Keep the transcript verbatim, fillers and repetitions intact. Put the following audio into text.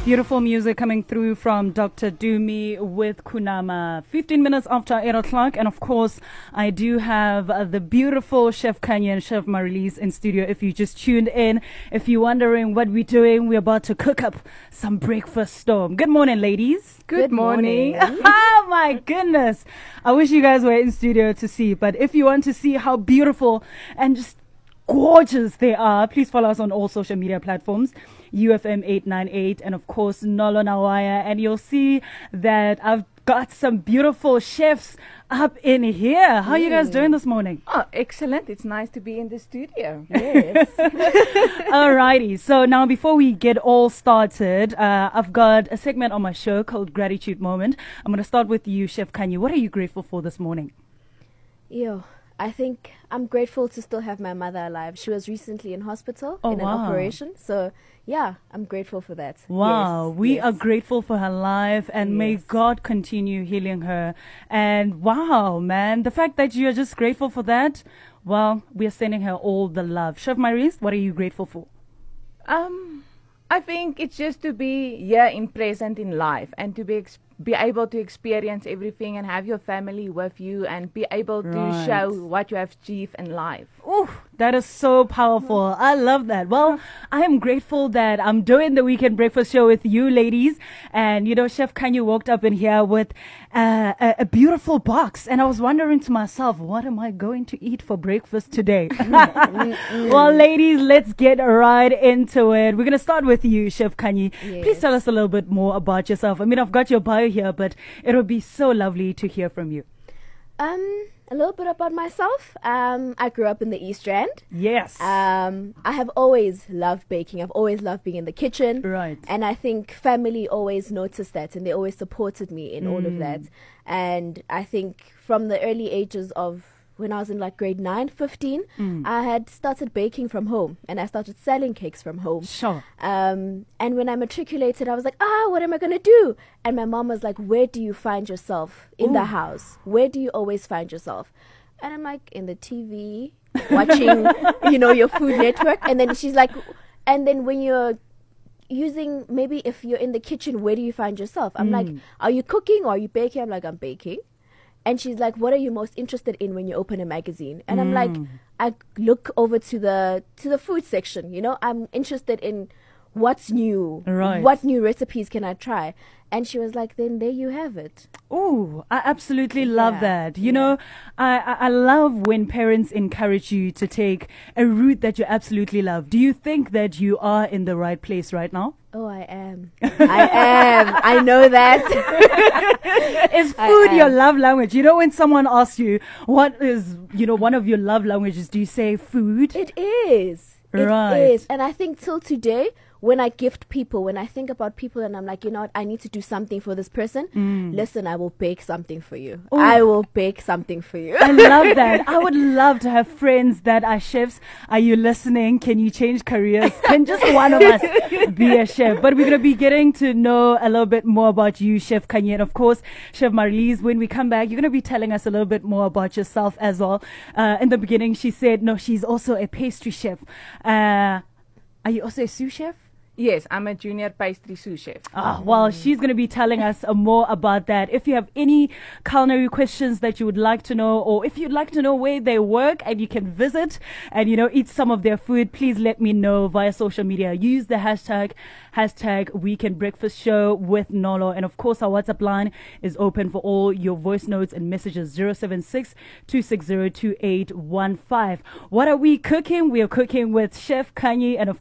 Beautiful music coming through from Doctor Dumi with Kunama. fifteen minutes after eight o'clock. And of course, I do have uh, the beautiful Chef Kanye and Chef Marilise in studio. If you just tuned in, if you're wondering what we're doing, we're about to cook up some breakfast storm. Good morning, ladies. Good, Good morning. morning. Oh my goodness. I wish you guys were in studio to see. But if you want to see how beautiful and just gorgeous they are, please follow us on all social media platforms. U F M eight ninety-eight and of course Nolo Nawaya, and you'll see that I've got some beautiful chefs up in here. How are you guys doing this morning? Oh, excellent. It's nice to be in the studio. Yes. Alrighty. So now before we get all started, uh, I've got a segment on my show called Gratitude Moment. I'm going to start with you, Chef Kanye. What are you grateful for this morning? Yo, I think I'm grateful to still have my mother alive. She was recently in hospital oh, in wow. an operation. So, yeah, I'm grateful for that. Wow. Yes, we yes. are grateful for her life, and yes. may God continue healing her. And wow, man, the fact that you're just grateful for that, well, we are sending her all the love. Chef Marilise, what are you grateful for? Um, I think it's just to be here in present in life and to be exp- be able to experience everything and have your family with you and be able to right. show what you have achieved in life. Ooh, that is so powerful. I love that. Well, I am grateful that I'm doing the weekend breakfast show with you ladies. And, you know, Chef Kanye walked up in here with uh, a, a beautiful box. And I was wondering to myself, what am I going to eat for breakfast today? Well, ladies, let's get right into it. We're going to start with you, Chef Kanye. Yes. Please tell us a little bit more about yourself. I mean, I've got your bio here, but it would be so lovely to hear from you. Um, a little bit about myself. Um, I grew up in the East Rand. Yes. Um, I have always loved baking. I've always loved being in the kitchen. Right. And I think family always noticed that, and they always supported me in mm. all of that. And I think from the early ages of when I was in like grade nine, fifteen, mm. I had started baking from home, and I started selling cakes from home. Sure. Um, and when I matriculated, I was like, ah, what am I going to do? And my mom was like, where do you find yourself in Ooh. the house? Where do you always find yourself? And I'm like, in the T V, watching, you know, your Food Network. And then she's like, and then when you're using, maybe if you're in the kitchen, where do you find yourself? I'm mm. like, are you cooking or are you baking? I'm like, I'm baking. And she's like, what are you most interested in when you open a magazine? And mm. I'm like, I look over to the to the food section. You know, I'm interested in what's new. Right. What new recipes can I try? And she was like, then there you have it. Oh, I absolutely love yeah. that. You yeah. know, I, I, I love when parents encourage you to take a route that you absolutely love. Do you think that you are in the right place right now? Oh, I am. I am. I know that. Is food your love language? You know, when someone asks you, what is, you know, one of your love languages, do you say food? It is. Right. It is. And I think till today, when I gift people, when I think about people and I'm like, you know what, I need to do something for this person, mm. listen, I will bake something for you. Ooh. I will bake something for you. I love that. I would love to have friends that are chefs. Are you listening? Can you change careers? Can just one of us be a chef? But we're going to be getting to know a little bit more about you, Chef Kanye. And of course, Chef Marilise, when we come back, you're going to be telling us a little bit more about yourself as well. Uh, in the beginning, she said, no, she's also a pastry chef. Uh, are you also a sous chef? Yes, I'm a junior pastry sous chef. Ah, well, she's going to be telling us uh, more about that. If you have any culinary questions that you would like to know, or if you'd like to know where they work and you can visit and, you know, eat some of their food, please let me know via social media. Use the hashtag, hashtag Weekend Breakfast Show with Nolo. And of course, our WhatsApp line is open for all your voice notes and messages, zero seven six, two six zero, two eight one five. What are we cooking? We are cooking with Chef Kanye and of